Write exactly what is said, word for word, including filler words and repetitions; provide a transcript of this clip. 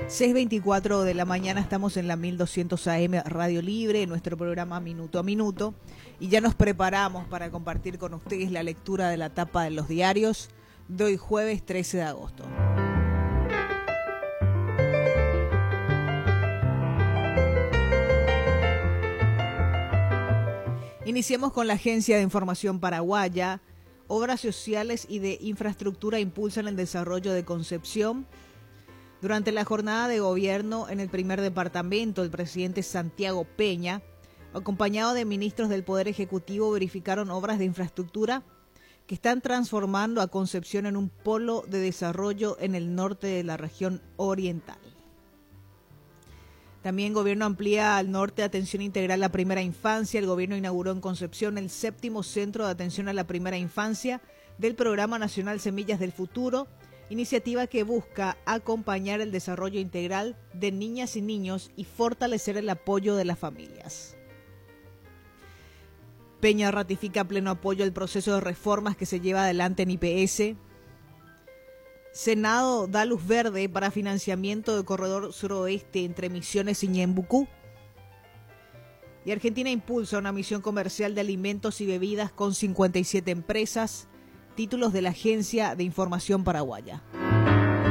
seis veinticuatro de la mañana, estamos en la mil doscientos A M Radio Libre, en nuestro programa Minuto a Minuto, y ya nos preparamos para compartir con ustedes la lectura de la tapa de los diarios de hoy jueves trece de agosto. Iniciemos con la Agencia de Información Paraguaya. Obras sociales y de infraestructura impulsan el desarrollo de Concepción. Durante la jornada de gobierno en el primer departamento, el presidente Santiago Peña, acompañado de ministros del Poder Ejecutivo, verificaron obras de infraestructura que están transformando a Concepción en un polo de desarrollo en el norte de la región oriental. También el gobierno amplía al norte atención integral a la primera infancia. El gobierno inauguró en Concepción el séptimo centro de atención a la primera infancia del Programa Nacional Semillas del Futuro, iniciativa que busca acompañar el desarrollo integral de niñas y niños y fortalecer el apoyo de las familias. Peña ratifica pleno apoyo al proceso de reformas que se lleva adelante en I P S. Senado da luz verde para financiamiento del corredor suroeste entre Misiones y Ñembucú. Y Argentina impulsa una misión comercial de alimentos y bebidas con cincuenta y siete empresas, títulos de la Agencia de Información Paraguaya.